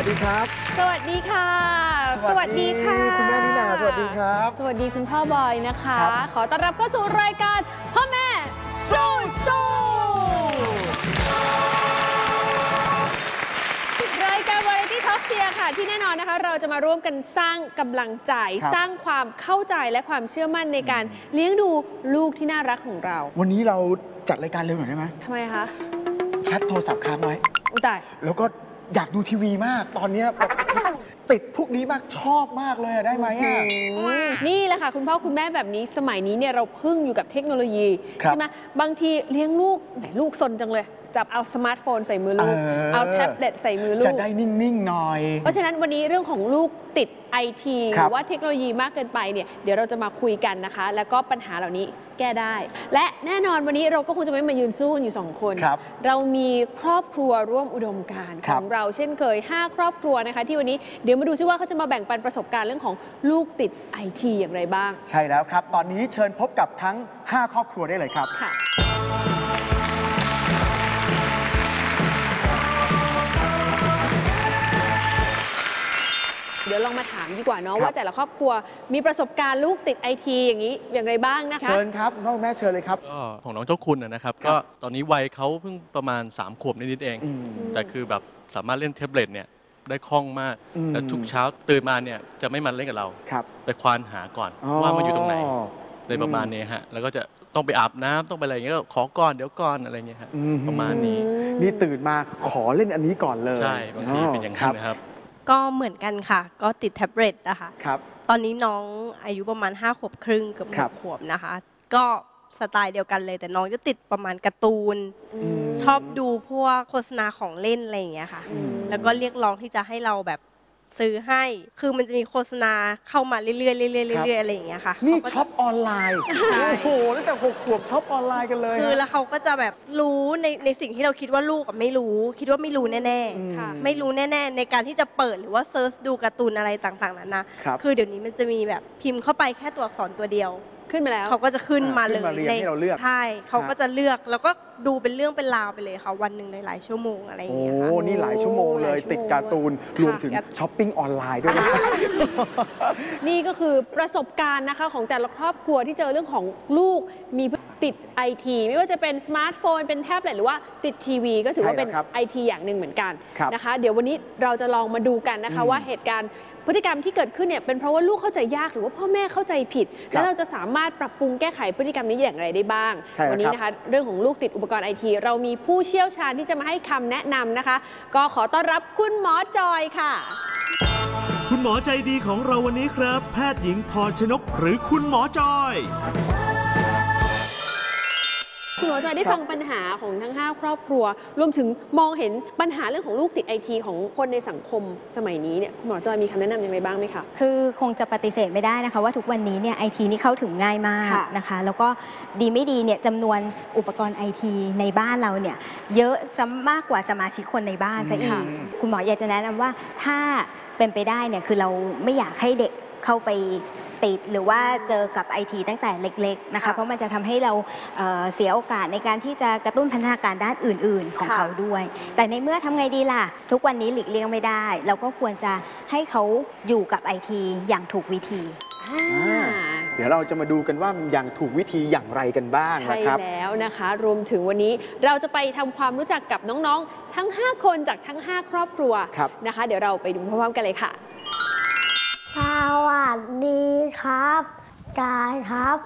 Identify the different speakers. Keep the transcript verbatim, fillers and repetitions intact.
Speaker 1: ดีครับ
Speaker 2: สวัสดีค่ะ
Speaker 1: สวัสดีค่ะคุณแม่นิน่าสวัสดีครับ
Speaker 2: สวัสดีคุณพ่อบอยนะคะขอต้อนรับเข้าสู่รายการพ่อแม่สู้สู้รายการ Variety Talk Cheer ค่ะที่แน่นอนนะคะเราจะมาร่วมกันสร้างกำลังใจสร้างความเข้าใจและความเชื่อมั่นในการเลี้ยงดูลูกที่น่ารักของเรา
Speaker 1: วันนี้เราจัดรายการเร็วหน่อยได้ไหม
Speaker 2: ทำไมคะ
Speaker 1: แชทโทรศัพท์ค้างไว้
Speaker 2: อุ้ยตาย
Speaker 1: แล้วก็อยากดูทีวีมากตอนนี้แบบติดพวกนี้มากชอบมากเลยได้ไหมอ่ะ
Speaker 2: นี่แหละค่ะคุณพ่อคุณแม่แบบนี้สมัยนี้เนี่ยเราพึ่งอยู่กับเทคโนโลยีใช่ไหมบางทีเลี้ยงลูกไหนลูกซนจังเลยจับเอาสมาร์ทโฟนใส่มือลูกเอาแท็บเล็ตใส่มือลูก
Speaker 1: จะได้นิ่งๆหน่อย
Speaker 2: เพราะฉะนั้นวันนี้เรื่องของลูกติดไอทีหรือว่าเทคโนโลยีมากเกินไปเนี่ยเดี๋ยวเราจะมาคุยกันนะคะแล้วก็ปัญหาเหล่านี้แก้ได้และแน่นอนวันนี้เราก็คงจะไม่มายืนสู้กันอยู่สองคนเรามีครอบครัวร่วมอุดมการณ์ของเราเช่นเคยห้าครอบครัวนะคะที่วันนี้เดี๋ยวมาดูซิว่าเขาจะมาแบ่งปันประสบการณ์เรื่องของลูกติดไอทีอย่างไรบ้าง
Speaker 1: ใช่แล้วครับตอนนี้เชิญพบกับทั้งห้าครอบครัวได้เลยครับ
Speaker 2: ค่ะเดี๋ยวลองมาถามดีกว่าเนาะว่าแต่ละครอบครัวมีประสบการณ์ลูกติดไอทีอย่างนี้อย่างไรบ้างนะคะ
Speaker 1: เชิญครับพ่อแม่เชิญเลยครับ
Speaker 3: ก็ของน้องเจ้าคุณนะครับก็ตอนนี้วัยเขาเพิ่งประมาณสามขวบนิดๆเองแต่คือแบบสามารถเล่นแท็บเล็ตเนี่ยได้คล่องมากและทุกเช้าตื่นมาเนี่ยจะไม่มาเล่นกับเราไปควานหาก่อนว่ามันอยู่ตรงไหนเลยประมาณนี้ฮะแล้วก็จะต้องไปอาบน้ำต้องไปอะไรอย่างเงี้ยก็ขอก่อนเดี๋ยวก่อนอะไรเงี้ยฮะประมาณนี้
Speaker 1: นี่ตื่นมาขอเล่นอันนี้ก่อนเลย
Speaker 3: ใช่บางทีเป็นอย่างนั้นนะครับ
Speaker 4: ก็เหมือนกันค่ะก็ติดแท็บเล็ตนะคะ
Speaker 1: ครับ
Speaker 4: ตอนนี้น้องอายุประมาณห้าขวบครึ่งเกือบหกขวบนะคะก็สไตล์เดียวกันเลยแต่น้องจะติดประมาณการ์ตูนชอบดูพวกโฆษณาของเล่นอะไรอย่างเงี้ยค่ะแล้วก็เรียกร้องที่จะให้เราแบบซื้อให้คือมันจะมีโฆษณาเข้ามาเรื่อยๆเรื่อยๆเรื่อยๆอะไรอย่างเงี้ยค่ะ
Speaker 1: นี่ช็อปออนไลน์โอ้โหตั้งแต่หกขวบช็อปออนไลน์กันเลย
Speaker 4: คือแล้วเขาก็จะแบบรู้ในในสิ่งที่เราคิดว่าลูกไม่รู้คิดว่าไม่รู้แน่ๆไม่รู้แน่ๆในการที่จะเปิดหรือว่าเซิร์ชดูการ์ตูนอะไรต่างๆนั้นนะคือเดี๋ยวนี้มันจะมีแบบพิมพ์เข้าไปแค่ตัวอักษรตัวเดียว
Speaker 2: ขึ้นมาแล้ว
Speaker 4: เขาก็จะขึ้นมาเลย
Speaker 1: ใน
Speaker 4: ใช่เขาก็จะเลือกแล้วก็ดูเป็นเรื่องเป็นราวไปเลยค่ะวันหนึ่งหลายๆชั่วโมงอะไรอย่างเงี้ยค่ะ
Speaker 1: โอ้นี่หลายชั่วโมงเลยติดการ์ตูนรวมถึงช้อปปิ้งออนไลน์ด้วย
Speaker 2: นี่ก็คือประสบการณ์นะคะของแต่ละครอบครัวที่เจอเรื่องของลูกมีติดไอทีไม่ว่าจะเป็นสมาร์ทโฟนเป็นแท็บเล็ตหรือว่าติดทีวีก็ถือว่าเป็นไอทีอย่างหนึ่งเหมือนกันนะคะเดี๋ยววันนี้เราจะลองมาดูกันนะคะว่าเหตุการณ์พฤติกรรมที่เกิดขึ้นเนี่ยเป็นเพราะว่าลูกเข้าใจยากหรือว่าพ่อแม่เข้าใจผิดแล้วเราจะสามารถปรับปรุงแก้ไขพฤติกรรมนี้อย่างไรได้บ้างวันนี้นะคะเรื่องของลูกติดอุปกรณ์ไอทีเรามีผู้เชี่ยวชาญที่จะมาให้คำแนะนำนะคะก็ขอต้อนรับคุณหมอจอยค่ะ
Speaker 5: คุณหมอใจดีของเราวันนี้ครับแพทย์หญิงพรชนกหรือคุณหมอจอย
Speaker 2: คุณหมอจอยได้ฟังปัญหาของทั้งห้าครอบครัวรวมถึงมองเห็นปัญหาเรื่องของลูกติดไอทีของคนในสังคมสมัยนี้เนี่ยคุณหมอจอยมีคำแนะนำอย่างไรบ้างไหมคะ
Speaker 6: คือคงจะปฏิเสธไม่ได้นะคะว่าทุกวันนี้เนี่ยไอทีนี่เข้าถึงง่ายมากนะคะแล้วก็ดีไม่ดีเนี่ยจำนวนอุปกรณ์ไอทีในบ้านเราเนี่ยเยอะมากกว่าสมาชิกคนในบ้านซะอีกคุณหมออยากจะแนะนำว่าถ้าเป็นไปได้เนี่ยคือเราไม่อยากให้เด็กเข้าไปติดหรือว่าเจอกับไอทีตั้งแต่เล็กๆนะคะเพราะมันจะทำให้เราเเสียโอกาสในการที่จะกระตุ้นพัฒนาการด้านอื่นๆของเขาด้วยแต่ในเมื่อทำไงดีล่ะทุกวันนี้หลีกเลี่ยงไม่ได้เราก็ควรจะให้เขาอยู่กับไอทีอย่างถูกวิธี
Speaker 1: เดี๋ยวเราจะมาดูกันว่าอย่างถูกวิธีอย่างไรกันบ้างนะครับ
Speaker 2: ใช่แล้วนะคะรวมถึงวันนี้เราจะไปทำความรู้จักกับน้องๆทั้งห้าคนจากทั้งห้าครอบครัวนะคะเดี๋ยวเราไปดูพร้อมๆกันเลยค่ะ
Speaker 7: สวัสดีครับกายครับ